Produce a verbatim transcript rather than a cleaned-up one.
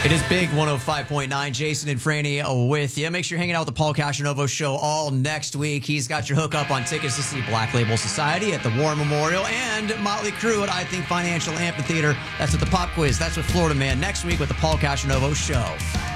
It is Big one oh five point nine. Jason and Franny with you. Make sure you're hanging out with the Paul Cashanovo Show all next week. He's got your hookup on tickets to see Black Label Society at the War Memorial and Motley Crue at I Think Financial Amphitheater. That's at the Pop Quiz. That's with Florida Man next week with the Paul Cashanovo Show.